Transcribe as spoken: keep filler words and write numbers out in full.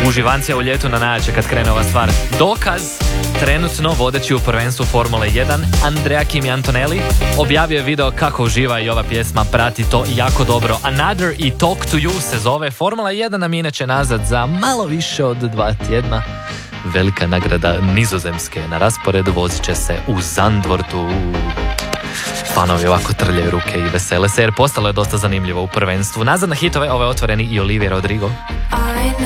Uživancija u ljetu na najjače kad krene ova stvar. Dokaz, trenutno vodeći u prvenstvu Formule jedan, Andrea Kimi Antonelli objavio je video kako uživa i ova pjesma, prati to jako dobro. Another i Talk to You se zove. Formula jedan nam inače nazad za malo više od dva tjedna. Velika nagrada Nizozemske na rasporedu, vozit će se u Zandvortu. Fanovi ovako trljaju ruke i vesele se jer postalo je dosta zanimljivo u prvenstvu. Nazad na hitove, ovaj otvoreni i Olivia Rodrigo.